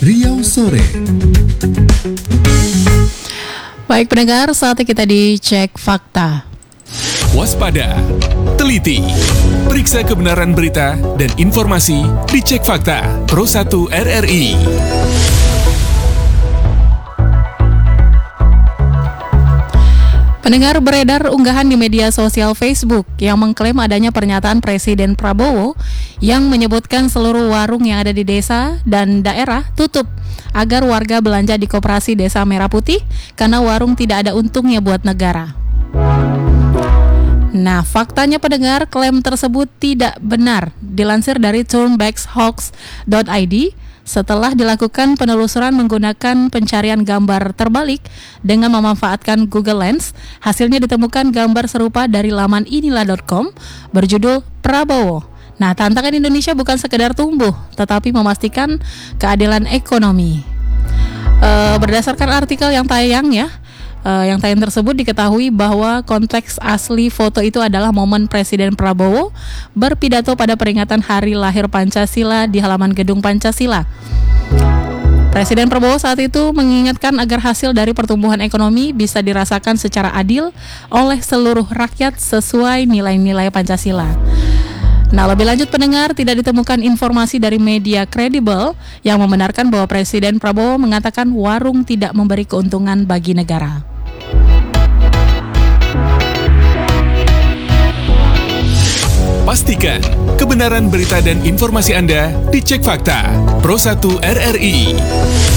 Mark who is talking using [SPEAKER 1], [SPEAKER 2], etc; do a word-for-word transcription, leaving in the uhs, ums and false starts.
[SPEAKER 1] Riau Sore.
[SPEAKER 2] Baik pendengar, saatnya kita dicek fakta.
[SPEAKER 3] Waspada, teliti, periksa kebenaran berita dan informasi di Cek Fakta Pro satu R R I.
[SPEAKER 2] Pendengar, beredar unggahan di media sosial Facebook yang mengklaim adanya pernyataan Presiden Prabowo yang menyebutkan seluruh warung yang ada di desa dan daerah tutup agar warga belanja di Koperasi Desa Merah Putih karena warung tidak ada untungnya buat negara. Nah, faktanya pendengar, klaim tersebut tidak benar. Dilansir dari turnbackshoax dot i d, setelah dilakukan penelusuran menggunakan pencarian gambar terbalik dengan memanfaatkan Google Lens, hasilnya ditemukan gambar serupa dari laman inilah dot com berjudul Prabowo. Nah, tantangan Indonesia bukan sekedar tumbuh, tetapi memastikan keadilan ekonomi. E, berdasarkan artikel yang tayang ya, Uh, yang tayang tersebut diketahui bahwa konteks asli foto itu adalah momen Presiden Prabowo berpidato pada peringatan Hari Lahir Pancasila di halaman Gedung Pancasila. Presiden Prabowo saat itu mengingatkan agar hasil dari pertumbuhan ekonomi bisa dirasakan secara adil oleh seluruh rakyat sesuai nilai-nilai Pancasila. Nah, lebih lanjut pendengar, tidak ditemukan informasi dari media kredibel yang membenarkan bahwa Presiden Prabowo mengatakan warung tidak memberi keuntungan bagi negara.
[SPEAKER 3] Pastikan kebenaran berita dan informasi Anda di Cek Fakta Pro satu R R I.